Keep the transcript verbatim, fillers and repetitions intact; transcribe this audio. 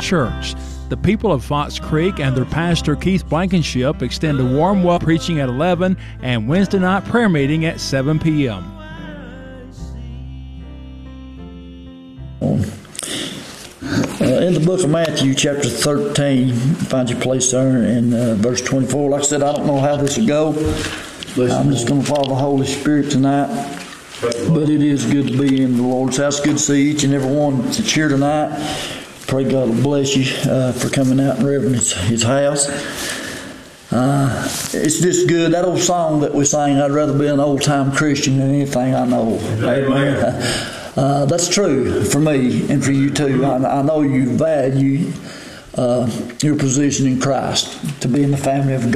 Church. The people of Fox Creek and their pastor Keith Blankenship extend a warm welcome preaching at eleven and Wednesday night prayer meeting at seven p.m. Uh, in the book of Matthew, chapter thirteen, find your place there in uh, verse twenty-four. Like I said, I don't know how this will go. I'm just going to follow the Holy Spirit tonight. But it is good to be in the Lord's house. Good to see each and every one that's here tonight. Pray God will bless you uh, for coming out and revering His, his house. Uh, it's just good. That old song that we sang, I'd rather be an old-time Christian than anything I know. Amen. Uh, that's true for me and for you too. I, I know you value uh, your position in Christ, to be in the family of God.